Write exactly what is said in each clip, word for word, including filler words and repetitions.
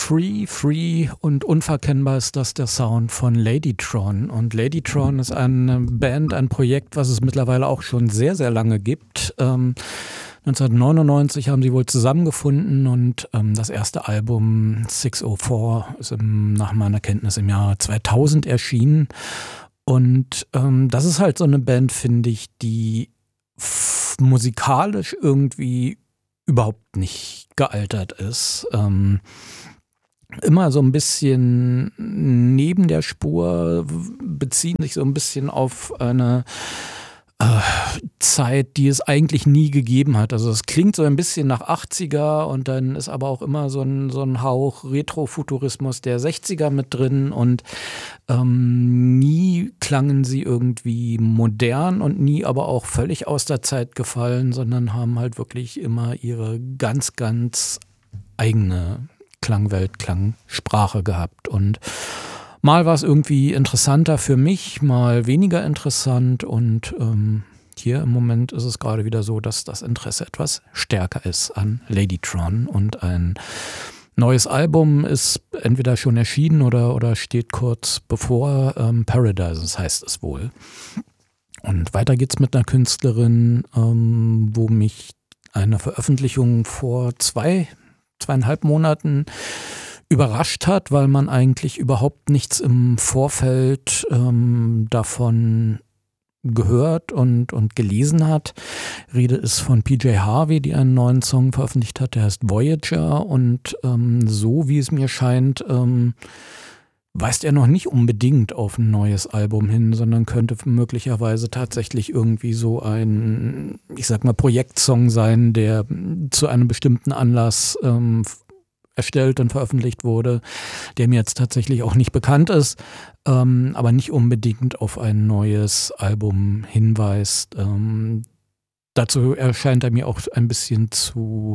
Free, Free und unverkennbar ist das der Sound von Ladytron. Und Ladytron ist eine Band, ein Projekt, was es mittlerweile auch schon sehr, sehr lange gibt. Ähm, neunzehnhundertneunundneunzig haben sie wohl zusammengefunden und ähm, das erste Album sechs null vier ist im, nach meiner Kenntnis im Jahr zweitausend erschienen. Und ähm, das ist halt so eine Band, finde ich, die f- musikalisch irgendwie überhaupt nicht gealtert ist. Ähm, immer so ein bisschen neben der Spur, beziehen sich so ein bisschen auf eine äh, Zeit, die es eigentlich nie gegeben hat. Also es klingt so ein bisschen nach achtziger und dann ist aber auch immer so ein, so ein Hauch Retrofuturismus der sechziger mit drin und ähm, nie klangen sie irgendwie modern und nie aber auch völlig aus der Zeit gefallen, sondern haben halt wirklich immer ihre ganz, ganz eigene Klangwelt, Klangsprache gehabt. Und mal war es irgendwie interessanter für mich, mal weniger interessant. Und ähm, hier im Moment ist es gerade wieder so, dass das Interesse etwas stärker ist an Ladytron. Und ein neues Album ist entweder schon erschienen oder, oder steht kurz bevor. Ähm, Paradises heißt es wohl. Und weiter geht's mit einer Künstlerin, ähm, wo mich eine Veröffentlichung vor zwei zweieinhalb Monaten überrascht hat, weil man eigentlich überhaupt nichts im Vorfeld ähm, davon gehört und, und gelesen hat. Rede ist von P J Harvey, die einen neuen Song veröffentlicht hat, der heißt Voyager und ähm, so wie es mir scheint, ähm, weist er noch nicht unbedingt auf ein neues Album hin, sondern könnte möglicherweise tatsächlich irgendwie so ein, ich sag mal, Projektsong sein, der zu einem bestimmten Anlass ähm, erstellt und veröffentlicht wurde, der mir jetzt tatsächlich auch nicht bekannt ist, ähm, aber nicht unbedingt auf ein neues Album hinweist. Ähm, dazu erscheint er mir auch ein bisschen zu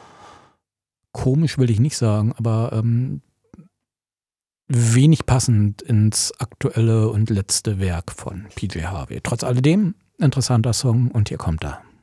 komisch, will ich nicht sagen, aber ähm, wenig passend ins aktuelle und letzte Werk von P J Harvey. Trotz alledem, interessanter Song und hier kommt er.